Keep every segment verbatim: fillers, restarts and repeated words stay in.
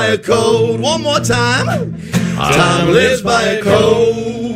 A code. One more time. Tom lives by a code.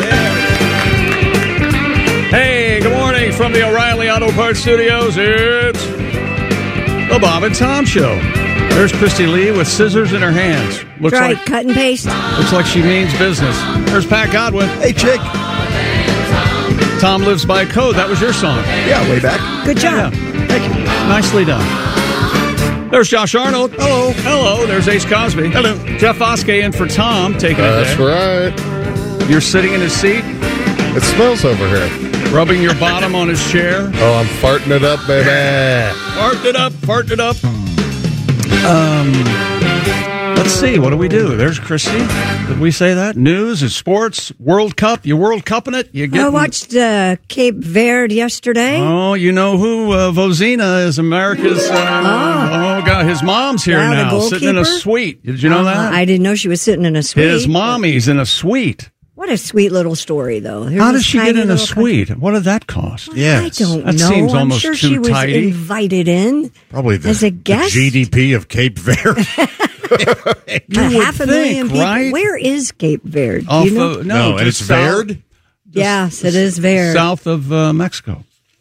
Hey, good morning from the O'Reilly Auto Parts Studios. It's the Bob and Tom Show. There's Christy Lee with scissors in her hands. Looks Try like cut and paste. Looks like she means business. There's Pat Godwin. Hey, chick. Tom lives by a code. That was your song. Yeah, way back. Good job. Yeah. Thank you. Nicely done. There's Josh Arnold. Hello. Hello. There's Ace Cosby. Hello. Jeff Oskey in for Tom. Taking it. That's right. You're sitting in his seat. It smells over here. Rubbing your bottom on his chair. Oh, I'm farting it up, baby. Farting it up. Farting it up. Um, let's see. What do we do? There's Christy. Did we say that? News and sports. World Cup. You World Cupping it? You getting... I watched uh, Cape Verde yesterday. Oh, you know who? Uh, Vozina is America's... Uh, oh. oh, God. His mom's here Wow, now, sitting in a suite. Did you know uh-huh. that? I didn't know she was sitting in a suite. His mommy's in a suite. What a sweet little story, though. Here's How does this she tiny get in a little suite? country. What did that cost? Well, I don't that know. seems I'm almost sure too she was tidy. invited in. Probably the, as a the guest. G D P of Cape Verde. You a would half a think, million people. right? Where is Cape Verde? Do Off you know? of, no, no, and it's just south- Verde? Yes, it is Verde. South of uh, Mexico.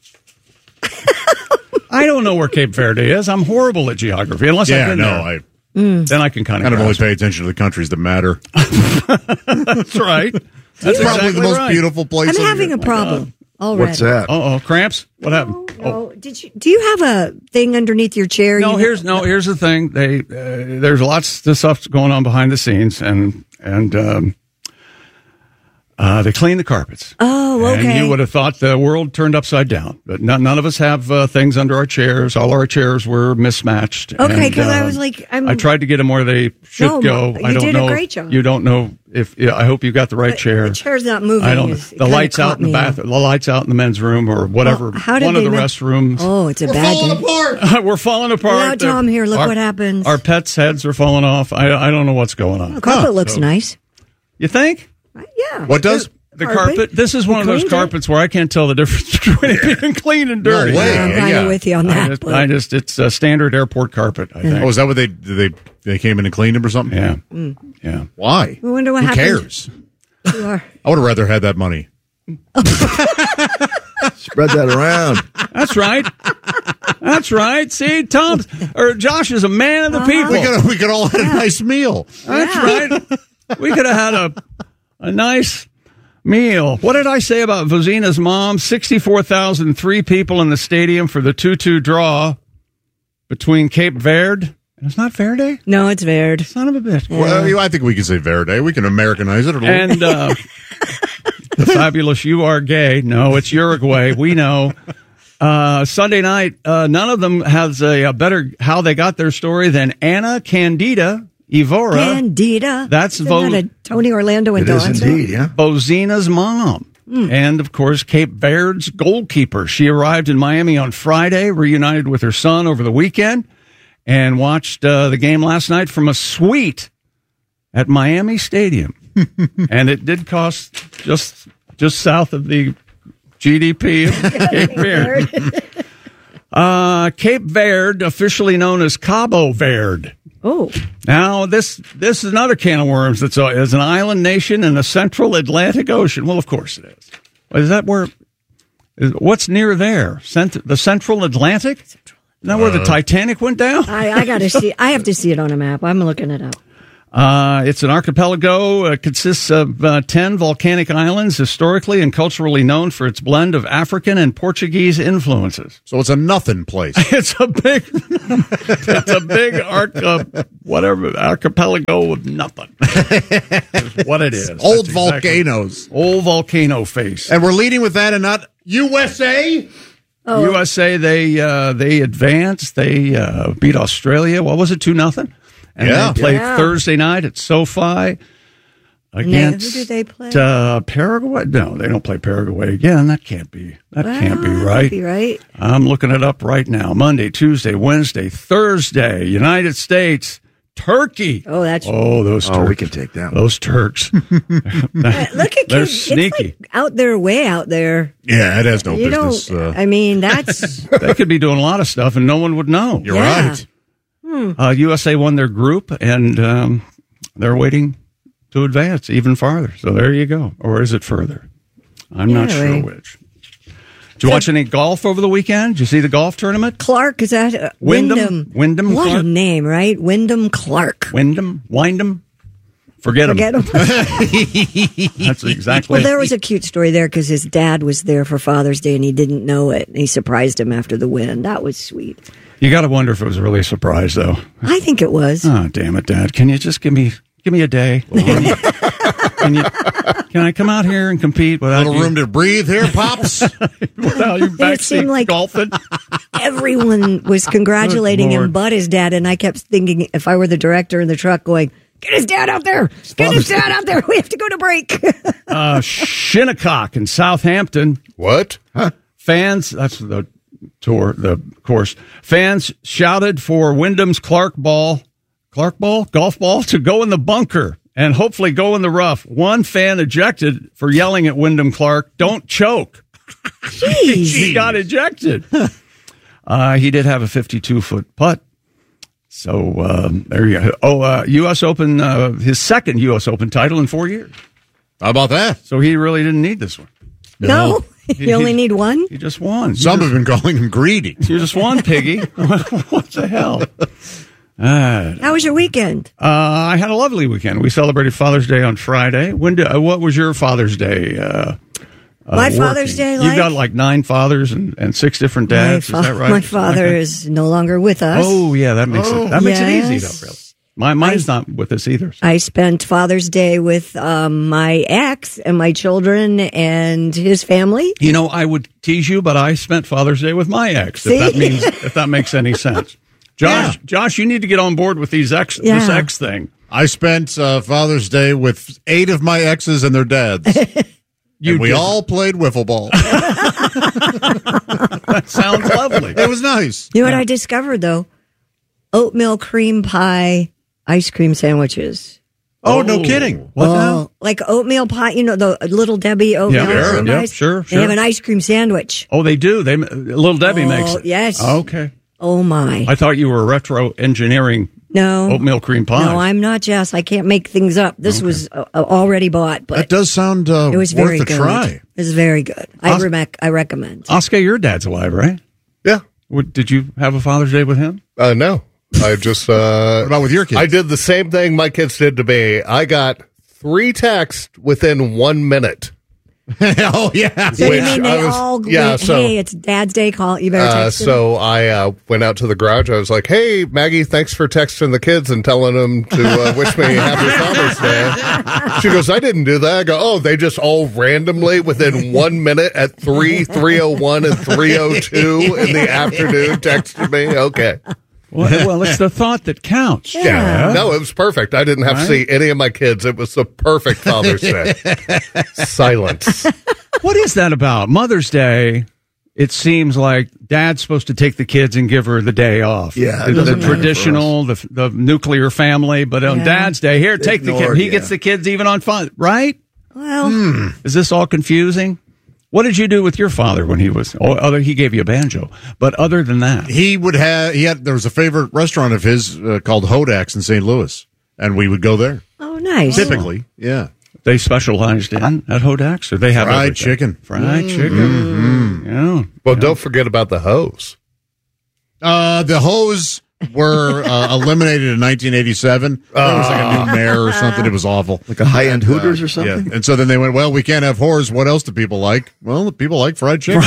I don't know where Cape Verde is. I'm horrible at geography. Unless I've Yeah, been no, there. I Mm. Then I can kind of kind of only grasp it. pay attention to the countries that matter. That's right. That's It's probably exactly the most right. beautiful place. I'm on having a earth. problem already. What's that? Uh-oh, cramps? What happened? No, no. Did you? Do you have a thing underneath your chair? No, You- here's no. Here's the thing. They uh, there's lots of stuff going on behind the scenes, and and um, uh, they clean the carpets. Oh, okay. And you would have thought the world turned upside down, but none, none of us have uh, things under our chairs. All our chairs were mismatched. Okay, and, 'cause I uh, was like, I'm- I tried to get them where they should No, go. you I don't did a know. great job. You don't know if. Yeah, I hope you got the right But chair. the chair's not moving. I don't. It's- it The kinda lights out caught in the me bathroom. The lights out in the men's room or whatever. Well, how did one of they the ma- restrooms. Oh, it's a bad thing. We're falling apart. Now, Tom, here, look Our- what happens. Our pets' heads are falling off. I, I don't know what's going on. The carpet Huh. looks So- nice. You think? Yeah. What does? The carpet. This is one He of those cleans it. carpets where I can't tell the difference between it being clean and dirty. No way. I'm kind of yeah. with you on I that. just, but- I just, it's a standard airport carpet. I think. Oh, is that what they they they came in and cleaned them or something? Yeah, Mm. yeah. Why? I wonder what Who happened. cares? You are- I would have rather had that money. Spread that around. That's right. That's right. See, Tom or Josh is a man of the people. We could we could all had a nice meal. That's right. We could have had a a nice meal. What did I say about Vozina's mom? sixty-four thousand three people in the stadium for the two two draw between Cape Verde. It's not Verde? No, it's Verde. Son of a bitch. Well, I think we can say Verde. We can Americanize it a little. And uh, the fabulous You Are Gay. No, it's Uruguay. We know. Uh, Sunday night, uh, none of them has a, a better how they got their story than Anna Candida Evora. Candida. That's Isn't Vo- that a Tony Orlando and It is Dawn? indeed, yeah. Bozina's mom. And, of course, Cape Verde's goalkeeper. She arrived in Miami on Friday, reunited with her son over the weekend, and watched uh, the game last night from a suite at Miami Stadium. And it did cost just just south of the G D P of Cape Verde. Uh, Cape Verde, officially known as Cabo Verde. Oh, Now, this this is another can of worms. That's a, is an island nation in the central Atlantic Ocean. Well, of course it is. Is that where? Is, what's near there? Cent, the Central Atlantic? Isn't that where the Titanic went down? I, I got to see. I have to see it on a map. I'm looking it up. Uh, it's an archipelago. It consists of uh, ten volcanic islands, historically and culturally known for its blend of African and Portuguese influences. So it's a nothing place. It's a big, it's a big arc, uh, whatever archipelago of nothing. Is what it is. Old That's exactly- volcanoes. old volcano face. And we're leading with that and not U S A? Oh. U S A, they uh, they advanced. They uh, beat Australia. What was it? Two nothing. And Yeah. they played Yeah. Thursday night at SoFi against who do they play? Uh, Paraguay. No, they don't play Paraguay again. That can't be. That can't be Well, right. Can't be right. I'm looking it up right now. Monday, Tuesday, Wednesday, Thursday. United States, Turkey. Oh, that's. Oh, those Turks. Oh, we can take that one. Those Turks. Look at They're Cape- It's sneaky. like out there, way out there. Yeah, it has no You business. don't. Uh, I mean, that's. They could be doing a lot of stuff and no one would know. you're Yeah. right. Uh, U S A won their group, and um, they're waiting to advance even farther. So there you go. Or is it further? I'm not Yeah, sure right. which. Did you watch any golf over the weekend? Did you see the golf tournament? Clark, is that uh, Wyndham? Wyndham? Wyndham What Clark? a name, right? Wyndham Clark. Wyndham? Wyndham? Forget him. Forget him. That's exactly Well, there was a cute story there because his dad was there for Father's Day and he didn't know it. And he surprised him after the win. That was sweet. You got to wonder if it was really a surprise, though. I think it was. Oh, damn it, Dad! Can you just give me give me a day? can you? Can I come out here and compete without Little you, room to breathe here, Pops. without you backseat seemed like- golfing? Everyone was congratulating Good him Lord. but his dad. And I kept thinking, if I were the director in the truck, going, get his dad out there. Get his dad out there. We have to go to break. Uh, Shinnecock in Southampton. What? Fans, that's the tour, the course. Fans shouted for Wyndham's Clark ball, Clark ball, golf ball to go in the bunker and hopefully go in the rough. One fan ejected for yelling at Wyndham Clark, "Don't choke." He Jeez. got ejected. uh, he did have a fifty-two foot putt. So um, there you go. Oh, uh, U S Open, uh, his second U S Open title in four years. How about that? So he really didn't need this one. No, you only need one. He just won. Some have been calling him greedy. You just won, Piggy. What the hell? Uh, How was your weekend? uh, I had a lovely weekend. We celebrated Father's Day on Friday. When do, uh, what was your Father's Day? Uh, uh, My Father's working? Day, You've like- got like nine fathers and, and six different My, dads. fa- Is that right? my father Okay. is no longer with us. Oh yeah, that makes it that makes it easy Yes. though. Really, my mine's not with us either. I spent Father's Day with um, my ex and my children and his family. You know, I would tease you, but I spent Father's Day with my ex. See? If that means if that makes any sense. Josh, Yeah. Josh, you need to get on board with these ex this Yeah. ex thing. I spent uh, Father's Day with eight of my exes and their dads. You and we did. all played wiffle ball. That sounds lovely. It was nice. You know what I discovered though? Oatmeal cream pie ice cream sandwiches. Oh, no kidding. What oh, now? like oatmeal pie, you know, the Little Debbie oatmeal Yeah, sure, cream yeah, pies? sure, They have sure. an ice cream sandwich. Oh, they do. They Little Debbie Oh, makes it. yes. Okay. Oh my. I thought you were retro engineering No. oatmeal cream pie. No, I'm not Jess. I can't make things up. This was uh, already bought, but That does sound uh, it was worth very a good. try. It was very good. I, Os- rec- I recommend. Oscar, your dad's alive, right? Yeah. What, did you have a Father's Day with him? Uh, no. I just. Uh, What about with your kids? I did the same thing my kids did to me. I got three texts within one minute. Oh, yeah. So you Which mean I they was- all yeah, went, so- hey, it's Dad's Day, call you better Uh, text him? so I uh, went out to the garage. I was like, "Hey, Maggie, thanks for texting the kids and telling them to uh, wish me happy Father's Day." She goes, "I didn't do that." I go, "Oh, they just all randomly within one minute at three, three oh one, and three oh two in the afternoon texted me." Okay, Well, well, it's the thought that counts. yeah, no, it was perfect. I didn't have Right. to see any of my kids. It was the perfect Father's Day. Silence. What is that about? Mother's Day, it seems like Dad's supposed to take the kids and give her the day off. Yeah, the, it the doesn't matter traditional, the the nuclear family. But on Yeah. Dad's Day, here, take the Ignored, kid. He yeah. gets the kids even on fun, right? well, Is this all confusing? What did you do with your father when he was? Oh, other he gave you a banjo, but other than that, He would have, he had, there was a favorite restaurant of his uh, called Hodak's in Saint Louis, and we would go there. oh, nice. Typically, yeah. they specialized in at Hodak's, or they have Fried everything? chicken. fried chicken. Yeah. Well, don't forget about the hose. Uh, the hose were uh, eliminated in nineteen eighty-seven. There was like a new mayor or something. It was awful. Like a high-end Hooters or something? Yeah. And so then they went, well, we can't have whores. What else do people like? Well, the people like fried chicken.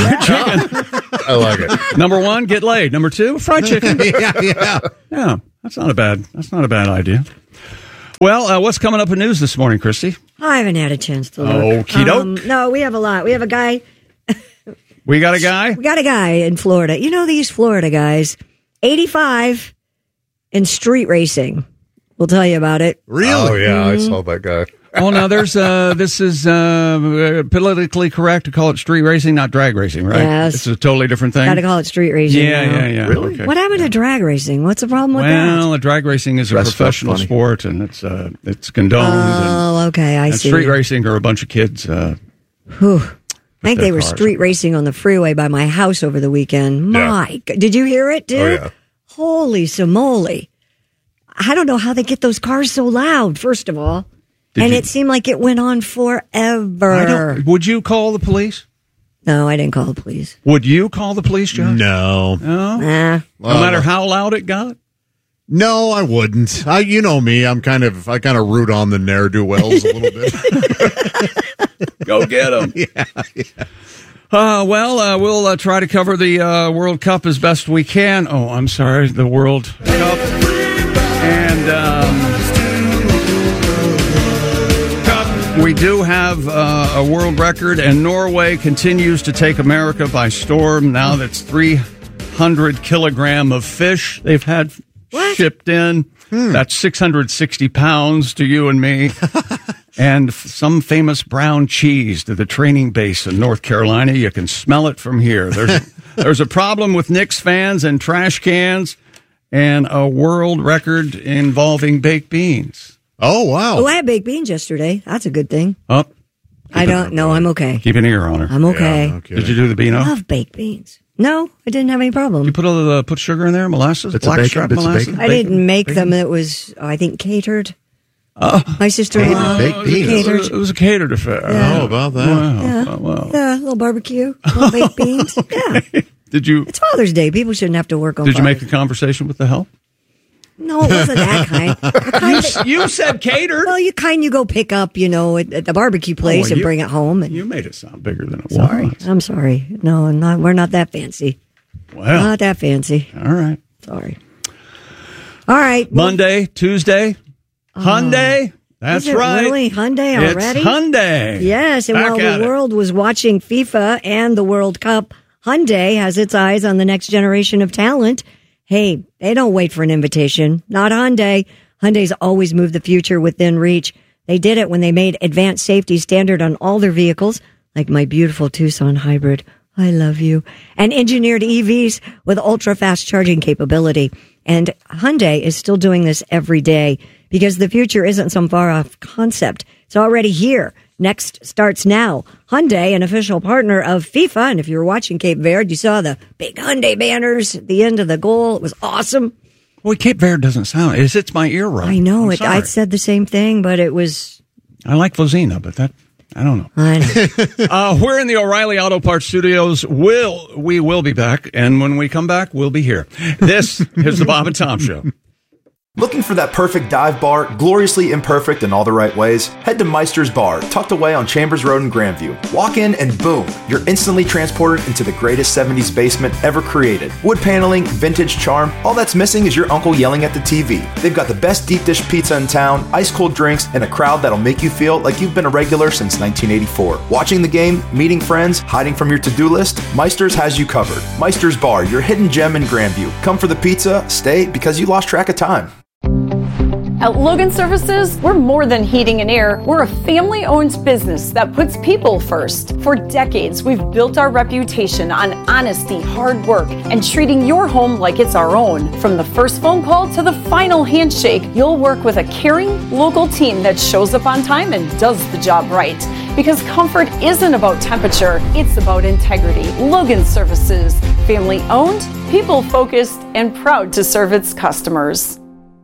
I like it. Number one, get laid. Number two, fried chicken. yeah, yeah. Yeah, that's not a bad. That's not a bad idea. Well, uh, what's coming up in news this morning, Christy? I haven't had a chance to look. Okey doke. Um, no, we have a lot. We have a guy. We got a guy. We got a guy in Florida. You know these Florida guys, eighty-five in street racing. We'll tell you about it. Really? Oh yeah, I saw that guy. Oh, now there's uh, this is uh, politically correct to call it street racing, not drag racing, right? Yes. It's a totally different thing. Got to call it street racing. yeah, now. yeah, yeah. Really? Okay. What happened to drag racing? What's the problem with Well, drag racing is a Dressed up professional funny. sport, and it's uh, it's condoned. that? and, Oh, okay. I and see. street racing are a bunch of kids. Uh, Whew. I think their they were cars. street racing on the freeway by my house over the weekend. My, g- did you hear it, dude? Oh yeah. holy simoly. I don't know how they get those cars so loud, first of all. Did and you- it seemed like it went on forever. I don't, would you call the police? No, I didn't call the police. Would you call the police, Josh? No. No? Nah. No matter how loud it got? No, I wouldn't. I, you know me. I'm kind of, I kind of root on the ne'er-do-wells a little bit. Go get them. yeah, yeah. Uh, well, uh, we'll uh, try to cover the uh, World Cup as best we can. Oh, I'm sorry, the World Cup. And um, we do have uh, a world record, and Norway continues to take America by storm. Now that's three hundred kilogram of fish they've had What? shipped in. Hmm. That's six hundred sixty pounds to you and me. And f- some famous brown cheese to the training base in North Carolina. You can smell it from here. There's, there's a problem with Knicks fans and trash cans and a world record involving baked beans. Oh, wow. Oh, I had baked beans yesterday. That's a good thing. Oh, I don't know. I'm okay. keep an ear on her. I'm okay. Yeah, okay. Did you do the beano? I love baked beans. No, I didn't have any problem. You put a, uh, put sugar in there, molasses, Bits of bacon, blackstrap bits of molasses. bacon. I didn't make them. It was, I think, catered. My sister-in-law Baked beans. It was, catered. it was a catered affair. Yeah. Oh, about that. Wow. Yeah. Oh, wow. Yeah, a little barbecue, little baked beans. Yeah, Did you it's Father's Day. People shouldn't have to work on. did you make Father's the conversation with the help? No, it wasn't that kind. The kind that- You said catered. well, you kind you go pick up, you know, at, at the barbecue place well, and you- bring it home. And You made it sound bigger than it sorry, was. I'm sorry. No, I'm not. We're not that fancy. Well, Not that fancy. all right. Sorry. All right. well, Monday, Tuesday, Hyundai. That's is it right. Really, Hyundai already? It's Hyundai. Yes, and Back while at the it. world was watching FIFA and the World Cup, Hyundai has its eyes on the next generation of talent. Hey, they don't wait for an invitation. Not Hyundai. Hyundai's always moved the future within reach. They did it when they made advanced safety standard on all their vehicles, like my beautiful Tucson hybrid. I love you. And engineered E Vs with ultra-fast charging capability. And Hyundai is still doing this every day because the future isn't some far-off concept. It's already here. Next starts now. Hyundai, an official partner of FIFA. And if you were watching Cape Verde, you saw the big Hyundai banners at the end of the goal. It was awesome. Well, Cape Verde doesn't sound. It hits my ear right. I know I'm it. sorry. I said the same thing, but it was. I like Vozina, but that I don't know. I know. Uh, we're in the O'Reilly Auto Parts Studios. Will we will be back, and when we come back, we'll be here. This is the Bob and Tom Show. Looking for that perfect dive bar, gloriously imperfect in all the right ways? Head to Meister's Bar, tucked away on Chambers Road in Grandview. Walk in and boom, you're instantly transported into the greatest seventies basement ever created. Wood paneling, vintage charm, all that's missing is your uncle yelling at the T V. They've got the best deep dish pizza in town, ice cold drinks, and a crowd that'll make you feel like you've been a regular since nineteen eighty-four. Watching the game, meeting friends, hiding from your to-do list, Meister's has you covered. Meister's Bar, your hidden gem in Grandview. Come for the pizza, stay because you lost track of time. At Logan Services, we're more than heating and air. We're a family-owned business that puts people first. For decades, we've built our reputation on honesty, hard work, and treating your home like it's our own. From the first phone call to the final handshake, you'll work with a caring, local team that shows up on time and does the job right. Because comfort isn't about temperature, it's about integrity. Logan Services, family-owned, people-focused, and proud to serve its customers.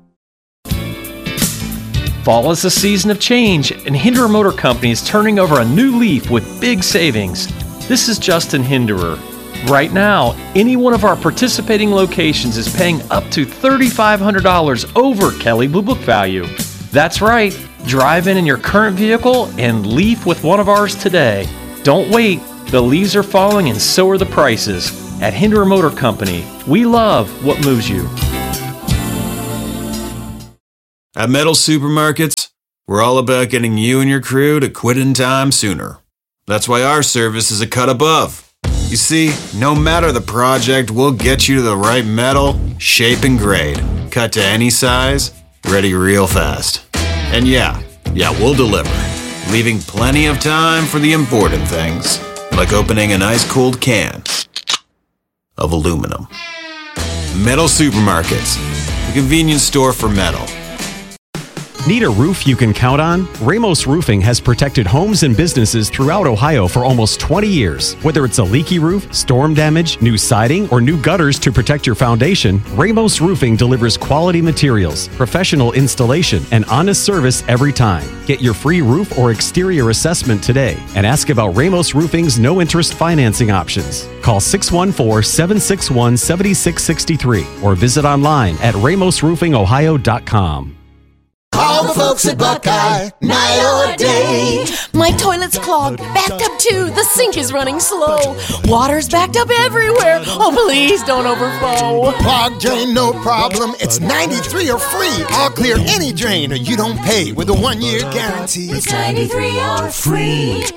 Fall is a season of change, and Hinderer Motor Company is turning over a new leaf with big savings. This is Justin Hinderer. Right now, any one of our participating locations is paying up to three thousand five hundred dollars over Kelley Blue Book value. That's right, drive in in your current vehicle and leaf with one of ours today. Don't wait, the leaves are falling and so are the prices. At Hinderer Motor Company, we love what moves you. At Metal Supermarkets, we're all about getting you and your crew to quit in time sooner. That's why our service is a cut above. You see, no matter the project, we'll get you to the right metal, shape, and grade. Cut to any size, ready real fast. And yeah, yeah, we'll deliver, leaving plenty of time for the important things, like opening an ice-cold can of aluminum. Metal Supermarkets, the convenience store for metal. Need a roof you can count on? Ramos Roofing has protected homes and businesses throughout Ohio for almost twenty years. Whether it's a leaky roof, storm damage, new siding, or new gutters to protect your foundation, Ramos Roofing delivers quality materials, professional installation, and honest service every time. Get your free roof or exterior assessment today and ask about Ramos Roofing's no-interest financing options. Call six one four, seven six one, seven six six three or visit online at ramos roofing ohio dot com. Call the folks at Buckeye, night or day. My toilet's clogged, backed up too. The sink is running slow. Water's backed up everywhere. Oh, please don't overflow. Clogged drain, no problem. It's ninety-three or free. I'll clear any drain or you don't pay with a one-year guarantee. It's ninety-three or free.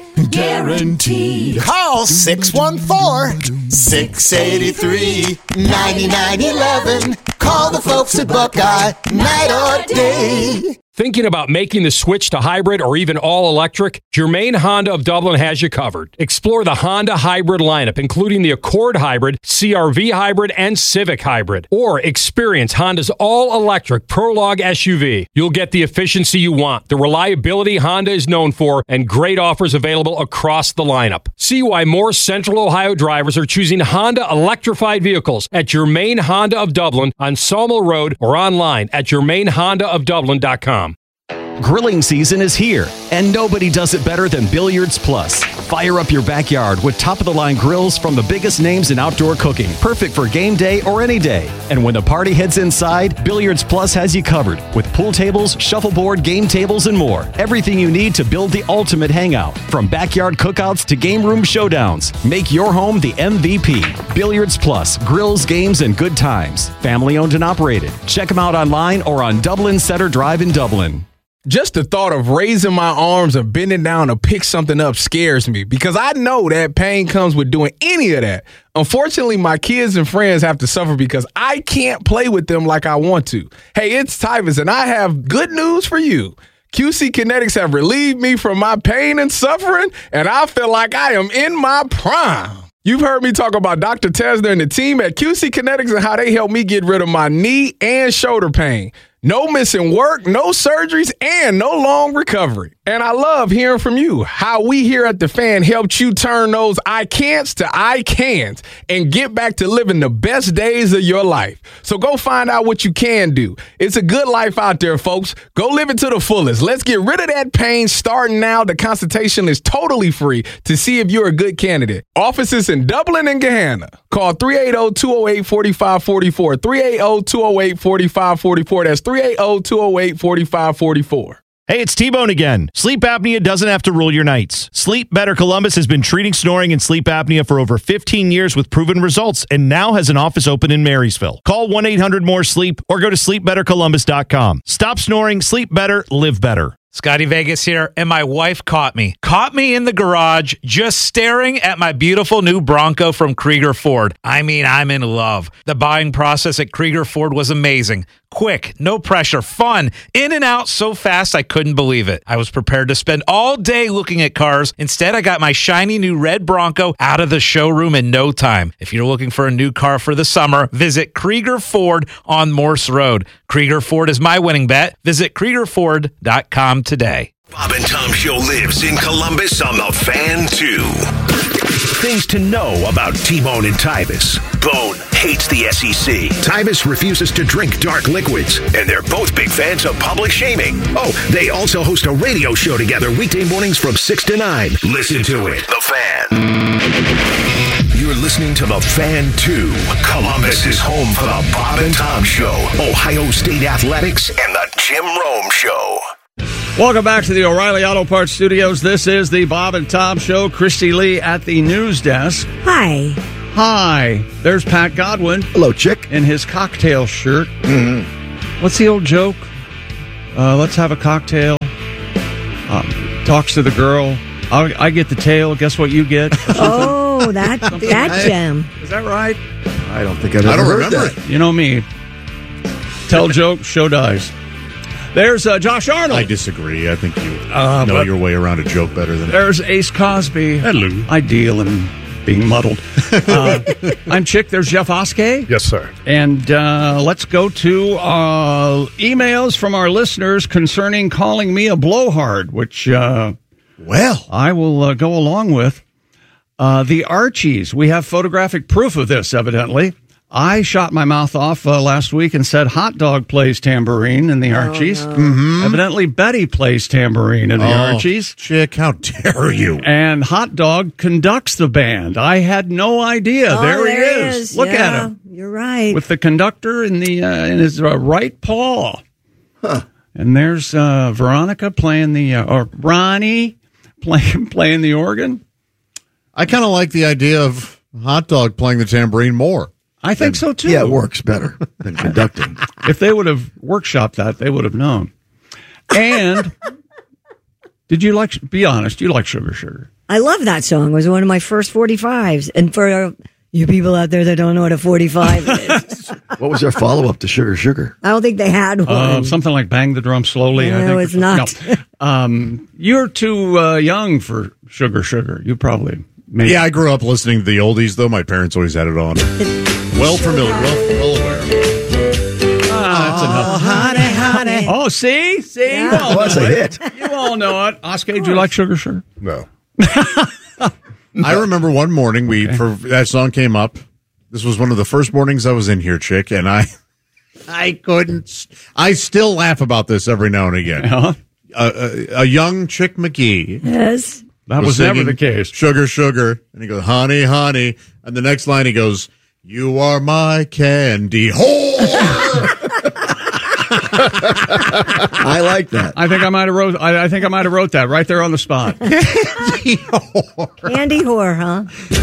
Guaranteed. Call six one four, six eight three, nine nine one one. Call the folks at Buckeye, night or day. Thinking about making the switch to hybrid or even all-electric? Germain Honda of Dublin has you covered. Explore the Honda hybrid lineup, including the Accord Hybrid, C R V Hybrid, and Civic Hybrid. Or experience Honda's all-electric Prologue S U V. You'll get the efficiency you want, the reliability Honda is known for, and great offers available across the lineup. See why more Central Ohio drivers are choosing Honda electrified vehicles at Germain Honda of Dublin on Sawmill Road or online at germain honda of dublin dot com. Grilling season is here, and nobody does it better than Billiards Plus. Fire up your backyard with top-of-the-line grills from the biggest names in outdoor cooking, perfect for game day or any day. And when the party heads inside, Billiards Plus has you covered with pool tables, shuffleboard, game tables, and more. Everything you need to build the ultimate hangout. From backyard cookouts to game room showdowns, make your home the M V P. Billiards Plus, grills, games, and good times. Family owned and operated. Check them out online or on Dublin Center Drive in Dublin. Just the thought of raising my arms or bending down to pick something up scares me because I know that pain comes with doing any of that. Unfortunately, my kids and friends have to suffer because I can't play with them like I want to. Hey, it's Tyvus, and I have good news for you. Q C Kinetics have relieved me from my pain and suffering, and I feel like I am in my prime. You've heard me talk about Doctor Tesner and the team at Q C Kinetics and how they helped me get rid of my knee and shoulder pain. No missing work, no surgeries, and no long recovery. And I love hearing from you, how we here at The Fan helped you turn those I can'ts to I can'ts and get back to living the best days of your life. So go find out what you can do. It's a good life out there, folks. Go live it to the fullest. Let's get rid of that pain starting now. The consultation is totally free to see if you're a good candidate. Offices in Dublin and Gahanna. Call three eight zero, two zero eight, four five four four, three eight zero, two zero eight, four five four four. That's three eight zero, two zero eight, four five four four. Hey, it's T-Bone again. Sleep apnea doesn't have to rule your nights. Sleep Better Columbus has been treating snoring and sleep apnea for over fifteen years with proven results and now has an office open in Marysville. Call one eight hundred more sleep or go to sleep better columbus dot com. Stop snoring, sleep better, live better. Scotty Vegas here, and my wife caught me. Caught me in the garage just staring at my beautiful new Bronco from Krieger Ford. I mean, I'm in love. The buying process at Krieger Ford was amazing. Quick, no pressure, fun, in and out so fast I couldn't believe it. I was prepared to spend all day looking at cars. Instead, I got my shiny new red Bronco out of the showroom in no time. If you're looking for a new car for the summer, visit Krieger Ford on Morse Road. Krieger Ford is my winning bet. Visit krieger ford dot com today. Bob and Tom Show lives in Columbus on the Fan two. Things to know about T-Bone and Tyvus. Bone hates the S E C. Tyvus refuses to drink dark liquids. And they're both big fans of public shaming. Oh, they also host a radio show together weekday mornings from six to nine. Listen to it. The Fan. You're listening to The Fan two. Columbus is home for the Bob and Tom Show, Ohio State Athletics, and the Jim Rome Show. Welcome back to the O'Reilly Auto Parts Studios. This is the Bob and Tom Show. Christy Lee at the news desk. Hi. Hi. There's Pat Godwin. Hello, chick. In his cocktail shirt. Mm-hmm. What's the old joke? Uh, let's have a cocktail. Uh, talks to the girl. I'll, I get the tail. Guess what you get? Oh, that that gem. Is that right? I don't think I've ever I don't heard remember that. it. You know me. Tell joke, show dies. There's uh, Josh Arnold. I disagree. I think you Uh, know but- your way around a joke better than There's Ace Cosby. Hello. I deal in being muddled. Uh, I'm Chick. There's Jeff Oskey. Yes, sir. And uh, let's go to uh, emails from our listeners concerning calling me a blowhard, which, uh, well, I will uh, go along with. Uh, the Archies. We have photographic proof of this, evidently. I shot my mouth off uh, last week and said Hot Dog plays tambourine in the Archies. no. Mm-hmm. Evidently, Betty plays tambourine in the Oh, Archies. Chick, how dare you? And Hot Dog conducts the band. I had no idea. Oh, there, there he he is. is. Look Yeah, at him. You're right. With the conductor in the uh, in his uh, right paw. Huh. And there's uh, Veronica playing the, uh, or Ronnie playing playing the organ. I kind of like the idea of Hot Dog playing the tambourine more. I think so, too. Yeah, it works better than conducting. If they would have workshopped that, they would have known. And did you like, be honest, you like Sugar Sugar? I love that song. It was one of my first forty-fives. And for uh, you people out there that don't know what a forty-five is, What was their follow-up to Sugar Sugar? I don't think they had one. Uh, something like Bang the Drum Slowly, I No, think. it's not. No. Um, you're too uh, young for Sugar Sugar. You probably made Yeah, I grew up listening to the oldies, though. My parents always had it on. Well familiar, well, well aware. Ah, that's enough. honey, honey. Oh, see? See? Yeah. You all Oh, that's know a it. hit. You all know it. Oscar, do you like Sugar Sugar? No. I remember one morning we for that song came up. This was one of the first mornings I was in here, Chick, and I I couldn't. I still laugh about this every now and again. Uh-huh. Uh, a, a young Chick McGee. Yes. That was never singing the case. Sugar, sugar, and he goes, honey, honey, and the next line he goes, you are my candy whore. I like that. I think I might have wrote. I, I think I might have wrote that right there on the spot. Candy whore. Candy whore, huh?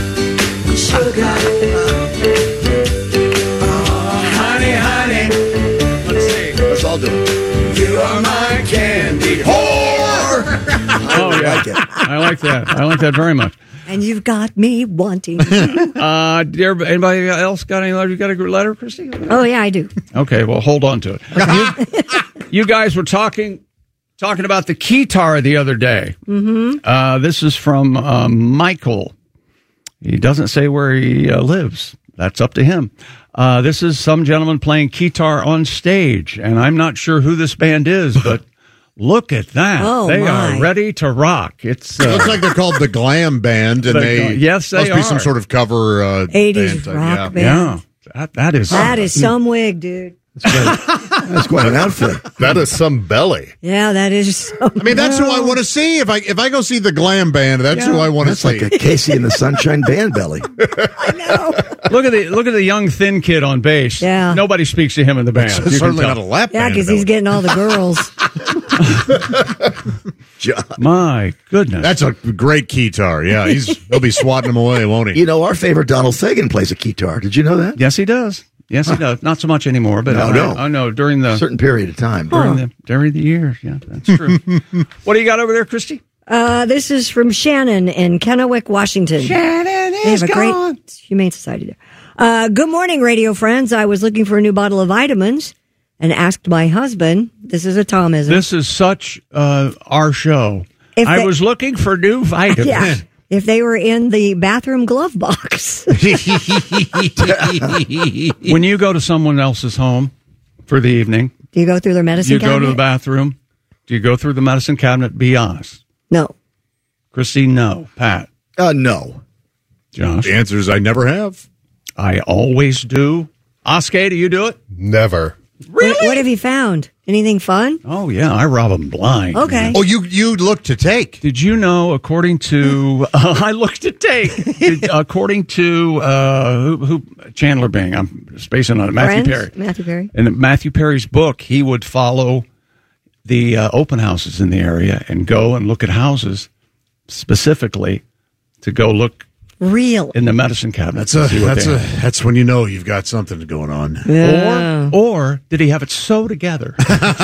Honey, honey. Let's see. Let's all do it. You are my candy whore. Oh yeah, like it. I like that. I like that very much. And you've got me wanting. Uh, dear, anybody else got any letter? You got a letter, Christy? Oh, yeah, I do. Okay, well, hold on to it. You, you guys were talking talking about the keytar the other day. Mm-hmm. Uh, this is from um, Michael. He doesn't say where he uh, lives. That's up to him. Uh, this is some gentleman playing keytar on stage, and I'm not sure who this band is, but look at that. Oh, they my. are ready to rock. It's uh, Looks like they're called the Glam Band, and The they Glam- yes, they must be some are. sort of cover uh, eighties band, rock yeah. band. yeah, that, that is That is some wig, dude. That's quite an outfit. That is some belly. Yeah, that is some I mean, that's who I want to see. If I if I go see the Glam Band, that's Yeah. who I want to That's see. like a Casey and the Sunshine Band belly. I know. Look at the look at the young thin kid on bass. Yeah. Nobody speaks to him in the band. It's You can certainly tell. not a lap Yeah, band. because he's belly. getting all the girls. John. My goodness. That's a great keytar. Yeah, he's he'll be swatting them away, won't he? You know, our favorite Donald Fagen plays a guitar. Did you know that? Yes, he does. Yes, he does. Not so much anymore, but No, I, no. I know during the A certain period of time. during the during the years. Yeah, that's true. What do you got over there, Christy? Uh, this is from Shannon in Kennewick, Washington. Shannon They have a great humane society there. Uh, good morning, radio friends. I was looking for a new bottle of vitamins and asked my husband. This is a Tomism. This is such uh, our show. If I they- was looking for new vitamins. Yeah. If they were in the bathroom glove box. When you go to someone else's home for the evening, Do you go through their medicine you go cabinet? to the bathroom. Do you go through the medicine cabinet? Be honest. No. Christy, no. Pat, Uh, no. Josh, The answer is I never have. I always do. Oscar, do you do it? Never. What, what have you found? Anything fun? Oh, yeah. I rob them blind. Okay. Oh, you you look to take. Did you know, according to, uh, I looked to take, Did- according to, uh, who, who, Chandler Bing, I'm spacing on it, Matthew Friends? Perry. Matthew Perry. In Matthew Perry's book, he would follow the uh, open houses in the area and go and look at houses specifically to go look Real. in the medicine cabinet. That's to a see what that's they a have. that's when you know you've got something going on. Yeah. Or, or did he have it so together?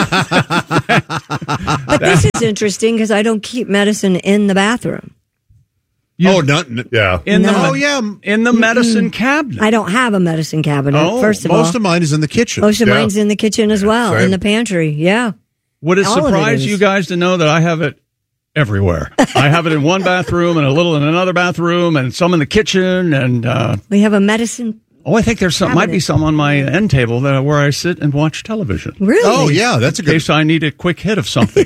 But this is interesting because I don't keep medicine in the bathroom. oh, nothing. Yeah. In the, No. Oh, yeah. in the medicine cabinet. I don't have a medicine cabinet, Oh, first of Most all. of mine is in the kitchen. Most of Yeah. mine's in the kitchen as well, Same. in the pantry. Yeah. Would it All of it surprise is. you guys to know that I have it everywhere. I have it in one bathroom and a little in another bathroom and some in the kitchen. And uh, we have a medicine. Oh, I think there's some, might be some on my end table that where I sit and watch television. Really? Oh, yeah, that's a good. In case I need a quick hit of something.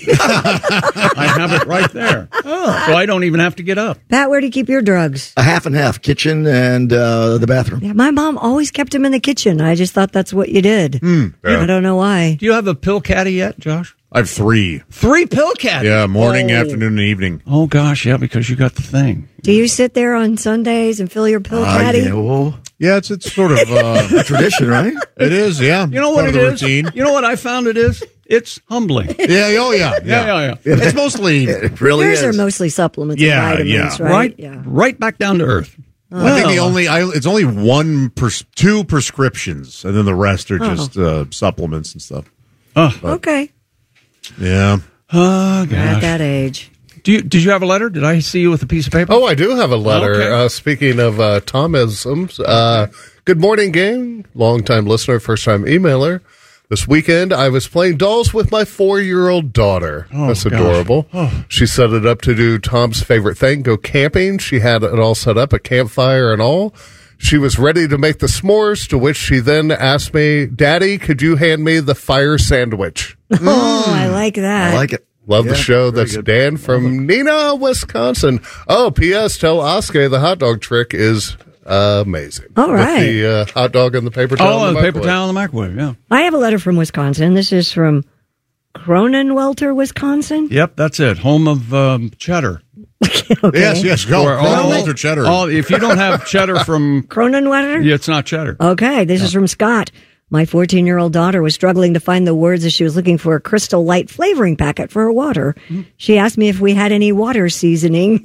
I have it right there. Oh. So I don't even have to get up. Pat, where do you keep your drugs? A half and half, kitchen and uh, the bathroom. Yeah, my mom always kept them in the kitchen. I just thought that's what you did. Mm, yeah. I don't know why. Do you have a pill caddy yet, Josh? I have three. Three pill caddies? Yeah, morning, oh. afternoon, and evening. Oh, gosh, yeah, because you got the thing. Do you sit there on Sundays and fill your pill Uh, caddy? yeah, well, yeah, it's it's sort of uh, a tradition, right? It is, yeah. You know what Part it of the is? routine. You know what I found it is? It's humbling. Yeah, oh, yeah. Yeah, yeah, yeah. It's mostly. It really Yours is. are mostly supplements Yeah, and vitamins, yeah. right? Right, Yeah. right back down to earth. I think the only I, it's only one pers- two prescriptions, and then the rest are Oh. just uh, supplements and stuff. Oh, Okay. Yeah. Oh, gosh. At that age. Do you, did you have a letter? Did I see you with a piece of paper? Oh, I do have a letter. Okay. Uh, speaking of uh, Thomisms, uh, good morning, gang. Long-time listener, first-time emailer. This weekend, I was playing dolls with my four-year-old daughter. Oh, That's gosh. adorable. Oh. She set it up to do Tom's favorite thing, go camping. She had it all set up, a campfire and all. She was ready to make the s'mores, to which she then asked me, Daddy, could you hand me the fire sandwich? Oh, I like that. I like it. Love Yeah, the show. very That's good. Dan from Neenah, Wisconsin. Oh, P S. Tell Oscar the hot dog trick is uh, amazing. All right. With the uh, hot dog and the paper towel. Oh, in the the paper microwave. towel in the microwave, yeah. I have a letter from Wisconsin. This is from Cronenwelter, Wisconsin. Yep, that's it. Home of um, cheddar. Okay. Yes, yes, go. Where all- Walter Cheddar. all- if you don't have cheddar from, Cronenwelter? yeah, it's not cheddar. Okay, this is from Scott. My fourteen-year-old daughter was struggling to find the words as she was looking for a Crystal Light flavoring packet for her water. She asked me if we had any water seasoning.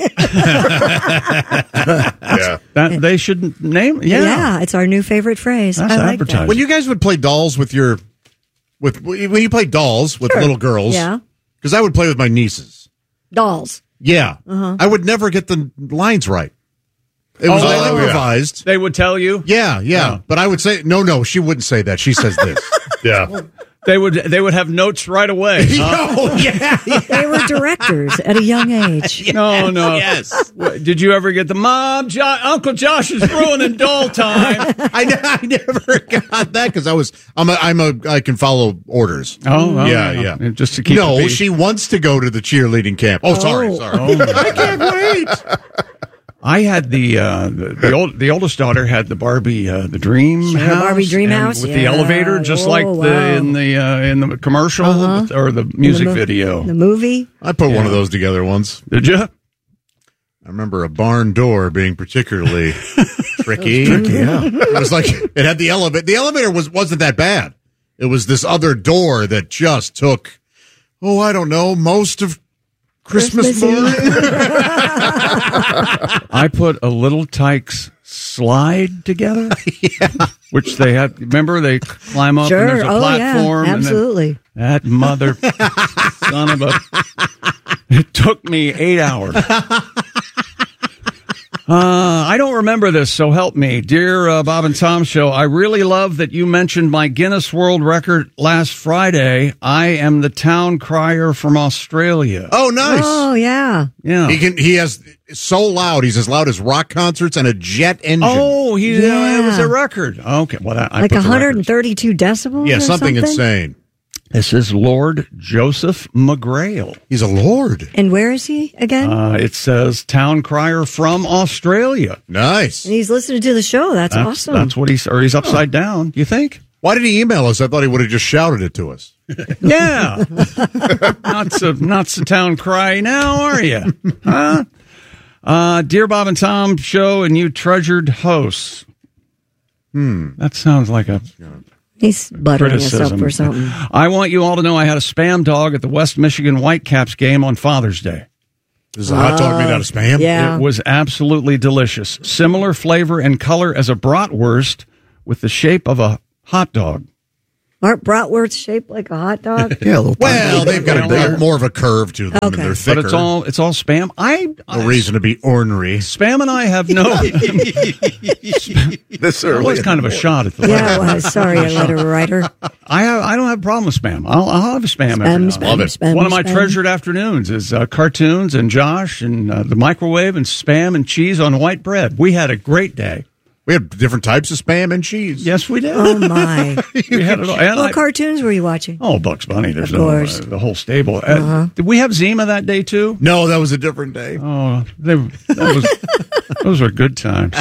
Yeah. That they should name. Yeah, Yeah, it's our new favorite phrase. That's I like advertising. When you guys would play dolls with your, with when you play dolls with Sure. little girls, Yeah. because I would play with my nieces. that. Dolls. Yeah, Uh-huh. I would never get the lines right. It was Oh, all yeah. improvised. They would tell you. Yeah, yeah, Yeah. but I would say no, no. She wouldn't say that. She says this. Yeah. They would. They would have notes right away. huh? Oh yeah, They were directors at a young age. No, no. yes. What, did you ever get the mom? Jo- Uncle Josh is ruining doll time. I, ne- I never got that because I was I'm a I'm a I can follow orders. Oh, oh, yeah, yeah. And just to keep. the No, peace. she wants to go to the cheerleading camp. Oh, sorry, Oh. sorry. Oh, my I can't wait. I had the uh, the the, old, the oldest daughter had the Barbie uh, the Dream Sure, House, Barbie Dream and House? with the Yeah. elevator, just Oh, like the wow. in the uh, in the commercial Uh-huh. or the music mo- video. The movie. I put one Yeah. of those together once. Did you? I remember a barn door being particularly tricky. tricky, yeah. It was like it had the elevator. The elevator was wasn't that bad. It was this other door that just took, oh, I don't know, most of Christmas, Christmas Eve. morning. I put a Little Tykes slide together, which they had. Remember, they climb up Sure. and there's a Oh, yeah. platform. and then Absolutely. that mother son of a. It took me eight hours. Uh, I don't remember this, so help me. Dear uh, Bob and Tom Show, I really love that you mentioned my Guinness World Record last Friday. I am the town crier from Australia. Oh, nice. Oh, yeah. Yeah. He can. He has so loud. He's as loud as rock concerts and a jet engine. Oh, he, Yeah. it was a record. Okay, well, that, I Like put the record. one thirty-two decibels? yeah, or something, something insane. This is Lord Joseph McGrail. He's a lord. And where is he again? Uh, it says town crier from Australia. Nice. And he's listening to the show. That's, That's, awesome. that's what he's, or he's upside down. You think? Why did he email us? I thought he would have just shouted it to us. Yeah. not so, not so town cry now, are you? Huh? Uh, Dear Bob and Tom Show and you treasured hosts. Hmm. That sounds like a He's buttering us up criticism. or something. I want you all to know I had a spam dog at the West Michigan Whitecaps game on Father's Day. Is a hot dog made out of spam? Yeah. It was absolutely delicious. Similar flavor and color as a bratwurst with the shape of a hot dog. Aren't bratwursts shaped like a hot dog? Yeah, a little Well, they've got a, bigger. more of a curve to them, Okay. and they're thicker. But it's all it's all spam. I no I- reason to be ornery. Spam and I have no. This That early. was kind of a shot at the Yeah, it letter. was. Sorry, a letter writer. I have, I don't have a problem with spam. I'll, I'll have a spam. Spam, every now spam, and then. spam, One of my spam. treasured afternoons is uh, cartoons and Josh and uh, the microwave and spam and cheese on white bread. We had a great day. We have different types of spam and cheese. Yes, we did. Oh, my. We had it all. And What I- cartoons were you watching? oh, Bugs Bunny. There's Of no, course. uh, the whole stable. Uh, Uh-huh. Did we have Zima that day too? No, that was a different day. Oh, they, that was, those were good times.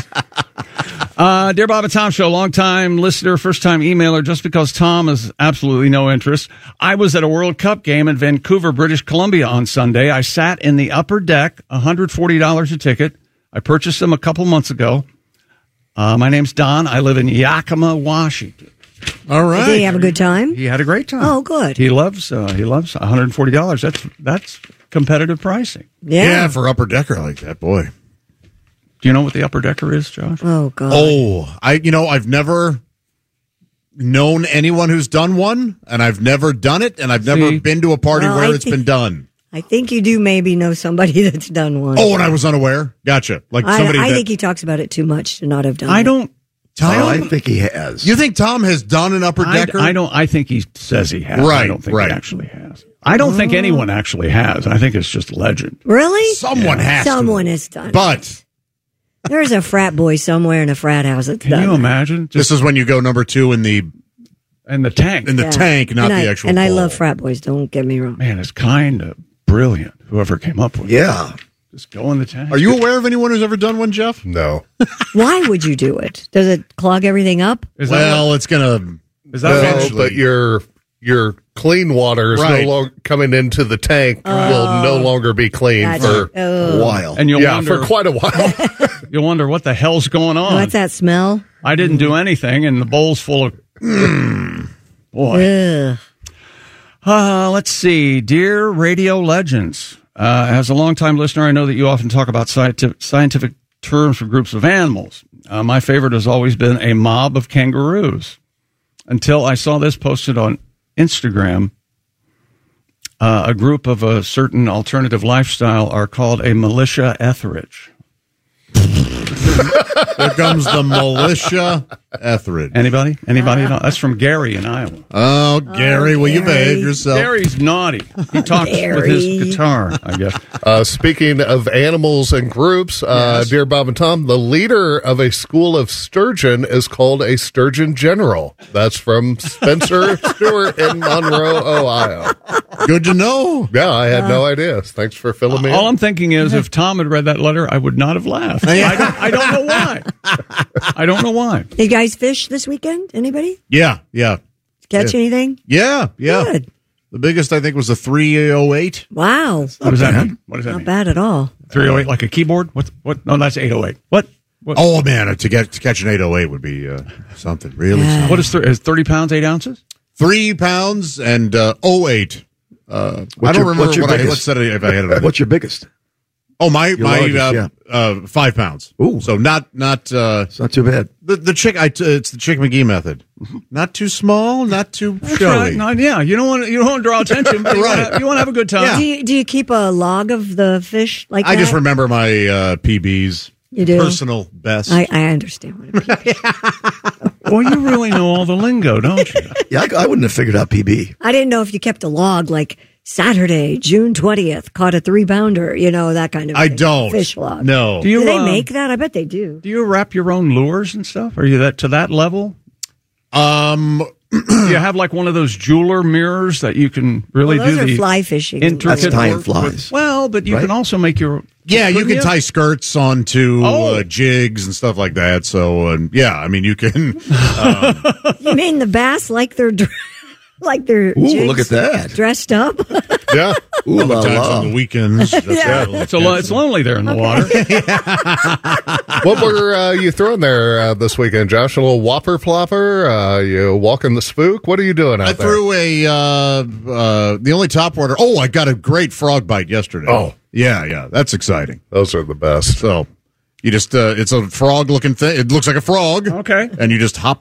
Uh, Dear Bob and Tom Show, long-time listener, first-time emailer, just because Tom has absolutely no interest. I was at a World Cup game in Vancouver, British Columbia on Sunday. I sat in the upper deck, one hundred forty dollars a ticket. I purchased them a couple months ago. Uh, my name's Don. I live in Yakima, Washington. All right. Did he have a good time? He had a great time. Oh, good. He loves uh, he loves one hundred forty dollars. That's that's competitive pricing. Yeah. Yeah, for upper decker like that, boy. Do you know what the upper decker is, Josh? Oh, God. Oh, I you know I've never known anyone who's done one, and I've never done it, and I've never See? been to a party Well, where I it's think- been done. I think you do maybe know somebody that's done one. Oh, and I was unaware. Gotcha. Like I, somebody I that think he talks about it too much to not have done I it. don't. Oh, I I don't. think he has. You think Tom has done an upper I, decker? I don't. I think he says he has. I Right, don't think right. he actually has. I don't think anyone actually has. I think it's just legend. Really? Someone has to. Someone has done it. But There's a frat boy somewhere in a frat house that's Can done you it. imagine? this is when you go number two in the in the tank. in the Yeah. tank, not and the I, actual. And I ball. love frat boys, don't get me wrong. Man, it's kind of brilliant. Whoever came up with it. Yeah. Just go in the tank. Are you aware of anyone who's ever done one, Jeff? No. Why would you do it? Does it clog everything up? Is that Well, it's gonna. Is that No, eventually. but your your clean water is Right. no longer coming into the tank. will no longer be clean Gotcha. for Oh. A while. and you'll yeah wonder for quite a while. you'll wonder what the hell's going on. What's that smell? I didn't do anything, and the bowl's full of. Boy. Ugh. Uh, let's see. Dear Radio Legends, uh, as a longtime listener, I know that you often talk about scientific, scientific terms for groups of animals. Uh, my favorite has always been a mob of kangaroos. Until I saw this posted on Instagram, uh, a group of a certain alternative lifestyle are called a militia Etheridge. There comes the militia Etheridge. Anybody? Anybody? know? That's from Gary in Iowa. Oh, Gary, will you Gary. behave yourself? Gary's naughty. He talks with his Gary. guitar, I guess. Uh, speaking of animals and groups, uh, Yes. dear Bob and Tom, the leader of a school of sturgeon is called a sturgeon general. That's from Spencer Stewart in Monroe, Ohio. Good to know. Yeah, I had no idea. Thanks for filling me All in. I'm thinking is, if Tom had read that letter, I would not have laughed. I, don't, I don't know why. I don't know why. Did you guys fish this weekend? Anybody? Yeah, yeah, Catch anything? yeah, yeah. Good. The biggest, I think, was a three oh eight. Wow. What does that mean? What does that Not mean? bad at all. three oh eight, like a keyboard? What? What? No, that's eight oh eight. What? What? Oh, man, to get to catch an eight oh eight would be uh, something, really Yeah. something. What is, th- is thirty pounds, eight ounces? Three pounds and uh, oh eight. Uh, I What's don't your- remember what's your what I biggest? what said I- if I had it. What's your biggest? Oh, my Your my largest, uh, yeah. uh, five pounds. Ooh. So not not uh, It's not too bad. the the chick. I t- it's the Chick McGee method. Not too small, not too That's showy. right. No, yeah, you don't want to, you don't want to draw attention, but you Right. want to, you want to have a good time. Do you, do you keep a log of the fish like I that? just remember my uh, P Bs. You do? Personal best. I, I understand what it means. Well, you really know all the lingo, don't you? Yeah, I, I wouldn't have figured out P B. I didn't know if you kept a log like Saturday, June twentieth, caught a three pounder, you know, that kind of I thing. don't. Fish log. No. Do you Do they uh, make that? I bet they do. Do you wrap your own lures and stuff? Are you that to that level? Um. Do you have like one of those jeweler mirrors that you can really Well, those do are the fly fishing. intricate That's tying work flies. with- well, but you Right? can also make your Yeah, you couldn't can tie skirts onto Oh. uh, jigs and stuff like that. So, um, yeah, I mean, you can. Um, You mean the bass like they're dr- like they're Ooh, jigs look at that. dressed up? Yeah. Ooh la sometimes la. on the weekends. That's Yeah. how- it's a lo- it's lonely there in the water. What were uh, you throwing there uh, this weekend, Josh? A little whopper flopper? Uh, you walking the spook? What are you doing out I there? threw a uh, uh, the only top water. Oh, I got a great frog bite yesterday. Oh. yeah, yeah, that's exciting. Those are the best. So you just uh, it's a frog looking thing. It looks like a frog. Okay. and you just hop it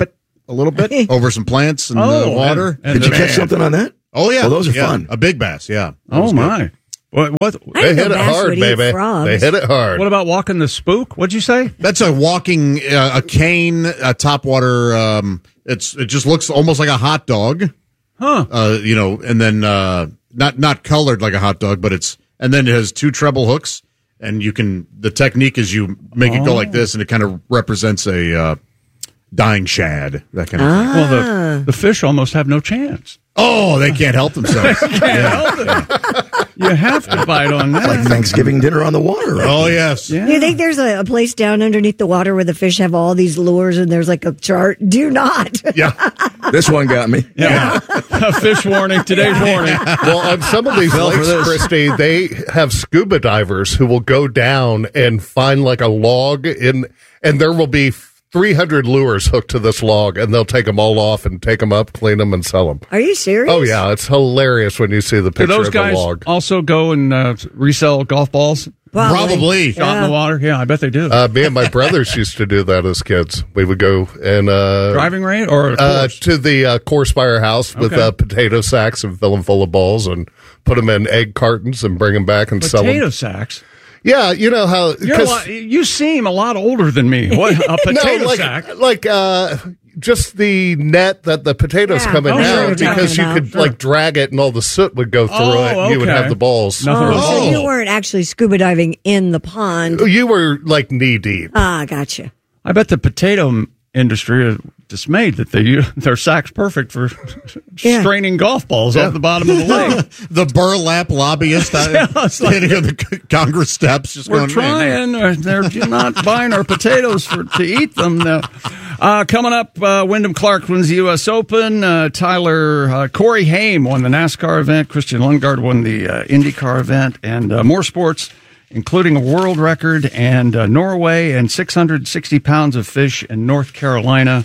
a little bit over some plants and Oh, uh, water. and- and Did you the- catch something on that? Oh yeah, Oh, those are Yeah, fun. A big bass, yeah. That Oh was good. my! What? What? I They didn't hit know it bass hard, would eat baby. frogs. They hit it hard. What about walking the spook? What'd you say? That's a walking uh, a cane, a topwater. Um, it's it just looks almost like a hot dog. Huh? Uh, you know, and then uh, not not colored like a hot dog, but it's and then it has two treble hooks, and you can. The technique is you make it go like this, and it kind of represents a uh, dying shad. That kind of thing. Well, the the fish almost have no chance. Oh, they can't help themselves. Can't help it. You have to bite on that. Like Thanksgiving dinner on the water. Right? Oh yes. Yeah. Do you think there's a, a place down underneath the water where the fish have all these lures and there's like a chart? Do not. Yeah. This one got me. Yeah. A fish warning. Today's warning. Well, on some of these Fell for lakes, this. Christy, they have scuba divers who will go down and find like a log in, and there will be three hundred lures hooked to this log, and they'll take them all off and take them up, clean them, and sell them. Are you serious? Oh yeah, it's hilarious when you see the Do picture those of the guys log. also go and uh, resell golf balls? Probably. Shot in the water? Yeah, I bet they do. Uh, me and my brothers used to do that as kids. We would go and uh, Driving range or a uh, course? to the uh, course firehouse with Okay. uh, potato sacks and fill them full of balls and put them in egg cartons and bring them back and sell Potato them. sacks? Yeah, you know how. You're a 'cause- lot, you seem a lot older than me. What, a potato no, like, sack? like uh, just the net that the potatoes Yeah, come in I know what now you're because you talking could about. like drag it and all the soot would go through Oh, it and you would okay. have the balls. Nothing Oh, wrong. so you weren't actually scuba diving in the pond. You were like knee deep. Ah, gotcha. I bet the potato industry is dismayed that they their sack's perfect for Yeah. straining golf balls off the bottom of the lake. The burlap lobbyist uh, Yeah, it's like- standing on the c- Congress steps, just We're going, "Man, trying. uh, They're not buying our potatoes for to eat them. No. Uh, coming up, uh, Wyndham Clark wins the U S Open. Uh, Tyler uh, Corey Haim won the NASCAR event. Christian Lundgaard won the uh, IndyCar event, and uh, more sports, including a world record and uh, Norway and six hundred sixty pounds of fish in North Carolina.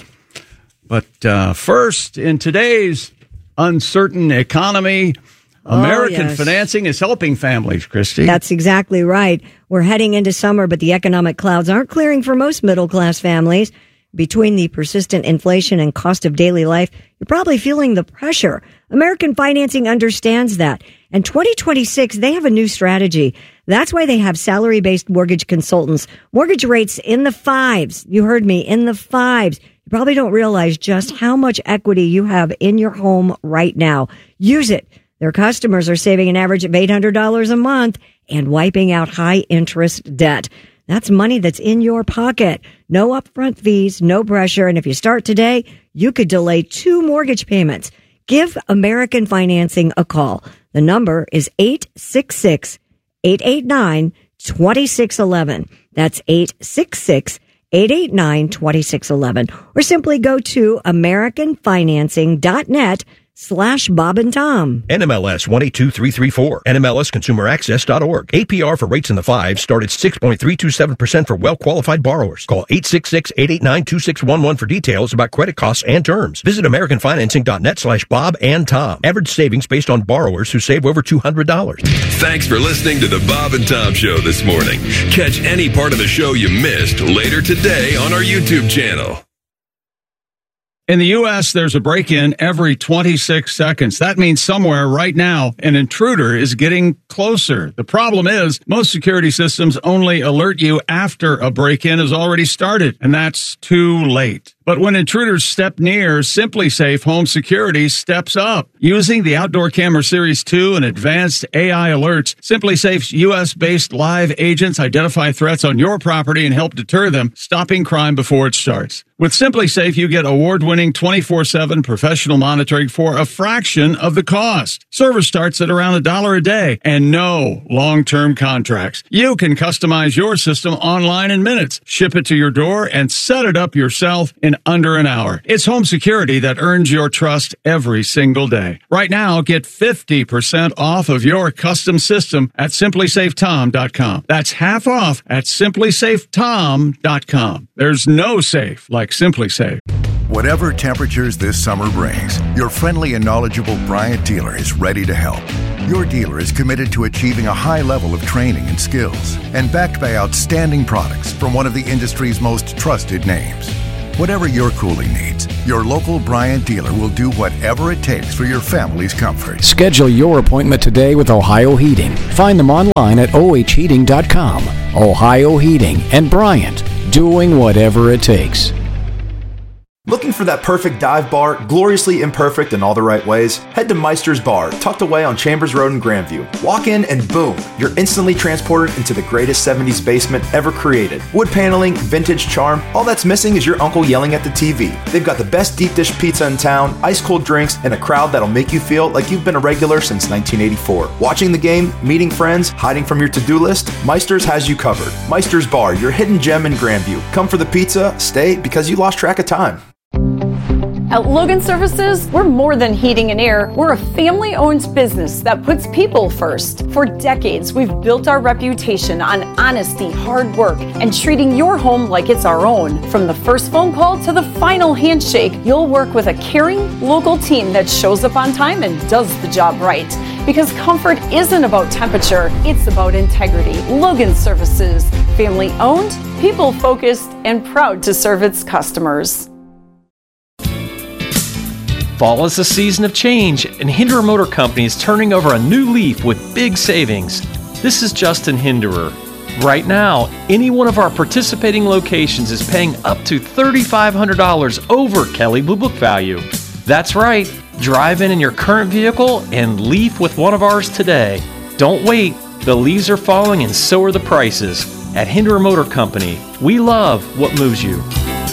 But uh, first, in today's uncertain economy, American yes. financing is helping families, Christy. That's exactly right. We're heading into summer, but the economic clouds aren't clearing for most middle class families. Between the persistent inflation and cost of daily life, you're probably feeling the pressure. American Financing understands that. And twenty twenty-six, they have a new strategy. That's why they have salary-based mortgage consultants. Mortgage rates in the fives. You heard me, in the fives. You probably don't realize just how much equity you have in your home right now. Use it. Their customers are saving an average of eight hundred dollars a month and wiping out high-interest debt. That's money that's in your pocket. No upfront fees, no pressure. And if you start today, you could delay two mortgage payments. Give American Financing a call. The number is eight six six, eight eight nine, two six one one. That's eight six six, eight eight nine, two six one one. Or simply go to americanfinancing.net slash Bob and Tom. N M L S one eight two three three four. N M L S consumer access dot org. A P R for rates in the fives start at six point three two seven percent for well-qualified borrowers. Call eight six six, eight eight nine, two six one one for details about credit costs and terms. Visit americanfinancing.net slash Bob and Tom. Average savings based on borrowers who save over two hundred dollars. Thanks for listening to the Bob and Tom Show this morning. Catch any part of the show you missed later today on our YouTube channel. In the U S, there's a break-in every twenty-six seconds. That means somewhere right now, an intruder is getting closer. The problem is most security systems only alert you after a break-in has already started, and that's too late. But when intruders step near, SimpliSafe Home Security steps up. Using the Outdoor Camera Series two and advanced A I alerts, SimpliSafe's U S-based live agents identify threats on your property and help deter them, stopping crime before it starts. With SimpliSafe, you get award-winning twenty-four seven professional monitoring for a fraction of the cost. Service starts at around a dollar a day and no long-term contracts. You can customize your system online in minutes, ship it to your door, and set it up yourself in under an hour. It's home security that earns your trust every single day. Right now, get fifty percent off of your custom system at simply safe tom dot com. That's half off at simply safe tom dot com. There's no safe like SimpliSafe. Whatever temperatures this summer brings, your friendly and knowledgeable Bryant dealer is ready to help. Your dealer is committed to achieving a high level of training and skills and backed by outstanding products from one of the industry's most trusted names. Whatever your cooling needs, your local Bryant dealer will do whatever it takes for your family's comfort. Schedule your appointment today with Ohio Heating. Find them online at O H heating dot com. Ohio Heating and Bryant, doing whatever it takes. Looking for that perfect dive bar, gloriously imperfect in all the right ways? Head to Meister's Bar, tucked away on Chambers Road in Grandview. Walk in and boom, you're instantly transported into the greatest seventies basement ever created. Wood paneling, vintage charm, all that's missing is your uncle yelling at the T V. They've got the best deep dish pizza in town, ice cold drinks, and a crowd that'll make you feel like you've been a regular since nineteen eighty-four. Watching the game, meeting friends, hiding from your to-do list, Meister's has you covered. Meister's Bar, your hidden gem in Grandview. Come for the pizza, stay because you lost track of time. At Logan Services, we're more than heating and air. We're a family-owned business that puts people first. For decades, we've built our reputation on honesty, hard work, and treating your home like it's our own. From the first phone call to the final handshake, you'll work with a caring, local team that shows up on time and does the job right. Because comfort isn't about temperature, it's about integrity. Logan Services, family-owned, people-focused, and proud to serve its customers. Fall is a season of change, and Hinderer Motor Company is turning over a new leaf with big savings. This is Justin Hinderer. Right now, any one of our participating locations is paying up to three thousand five hundred dollars over Kelley Blue Book value. That's right. Drive in in your current vehicle and leaf with one of ours today. Don't wait. The leaves are falling and so are the prices. At Hinderer Motor Company, we love what moves you.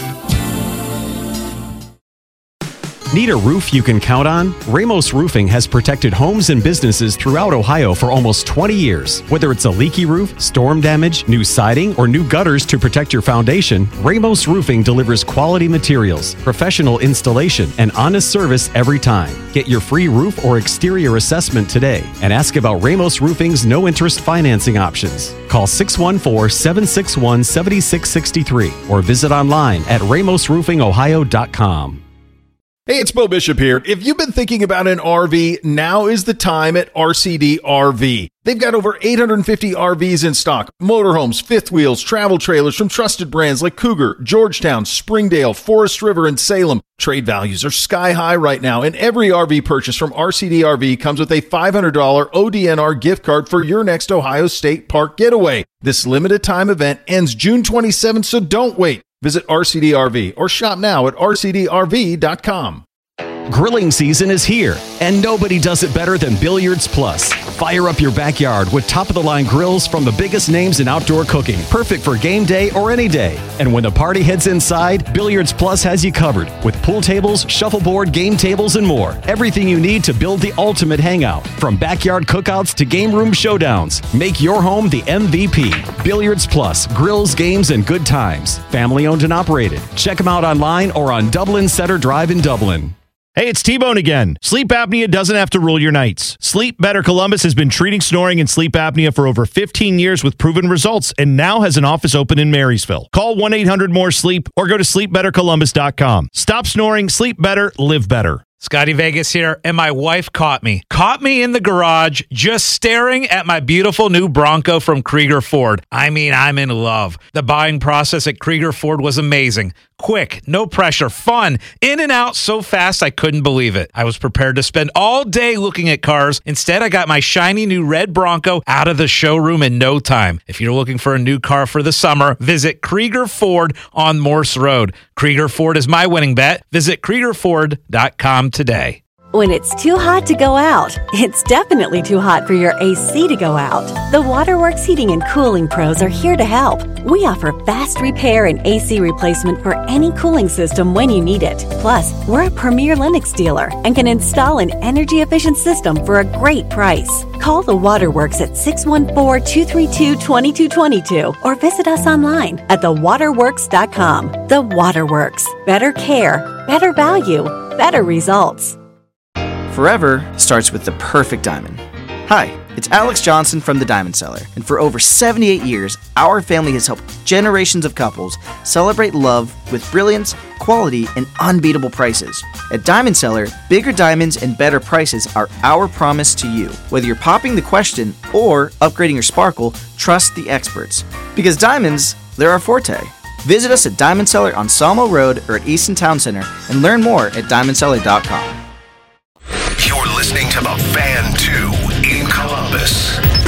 Need a roof you can count on? Ramos Roofing has protected homes and businesses throughout Ohio for almost twenty years. Whether it's a leaky roof, storm damage, new siding, or new gutters to protect your foundation, Ramos Roofing delivers quality materials, professional installation, and honest service every time. Get your free roof or exterior assessment today and ask about Ramos Roofing's no-interest financing options. Call six one four, seven six one, seven six six three or visit online at ramos roofing ohio dot com. Hey, it's Bo Bishop here. If you've been thinking about an R V, now is the time at R C D R V. They've got over eight hundred fifty R Vs in stock. Motorhomes, fifth wheels, travel trailers from trusted brands like Cougar, Georgetown, Springdale, Forest River, and Salem. Trade values are sky high right now, and every R V purchase from R C D R V comes with a five hundred dollars O D N R gift card for your next Ohio State Park getaway. This limited time event ends June twenty-seventh, so don't wait. Visit R C D R V or shop now at R C D R V dot com. Grilling season is here, and nobody does it better than Billiards Plus. Fire up your backyard with top-of-the-line grills from the biggest names in outdoor cooking, perfect for game day or any day. And when the party heads inside, Billiards Plus has you covered with pool tables, shuffleboard, game tables, and more. Everything you need to build the ultimate hangout, from backyard cookouts to game room showdowns. Make your home the M V P. Billiards Plus, grills, games, and good times. Family owned and operated. Check them out online or on Dublin Center Drive in Dublin. Hey, it's T-Bone again. Sleep apnea doesn't have to rule your nights. Sleep Better Columbus has been treating snoring and sleep apnea for over fifteen years with proven results and now has an office open in Marysville. Call one eight hundred more sleep or go to sleep better columbus dot com. Stop snoring, sleep better, live better. Scotty Vegas here, and my wife caught me. Caught me in the garage just staring at my beautiful new Bronco from Krieger Ford. I mean, I'm in love. The buying process at Krieger Ford was amazing. Quick, no pressure, fun, in and out so fast I couldn't believe it. I was prepared to spend all day looking at cars. Instead, I got my shiny new red Bronco out of the showroom in no time. If you're looking for a new car for the summer, visit Krieger Ford on Morse Road. Krieger Ford is my winning bet. Visit Krieger Ford dot com today. When it's too hot to go out, it's definitely too hot for your A C to go out. The Waterworks Heating and Cooling Pros are here to help. We offer fast repair and A C replacement for any cooling system when you need it. Plus, we're a premier Lennox dealer and can install an energy-efficient system for a great price. Call the Waterworks at six one four, two three two, two two two two or visit us online at the waterworks dot com. The Waterworks. Better care, better value, better results. Forever starts with the perfect diamond. Hi, it's Alex Johnson from The Diamond Seller, and for over seventy-eight years, our family has helped generations of couples celebrate love with brilliance, quality, and unbeatable prices. At Diamond Seller, bigger diamonds and better prices are our promise to you. Whether you're popping the question or upgrading your sparkle, trust the experts. Because diamonds, they're our forte. Visit us at Diamond Cellar on Sawmill Road or at Easton Town Center and learn more at diamond cellar dot com. You're listening to The Fan two in Columbus.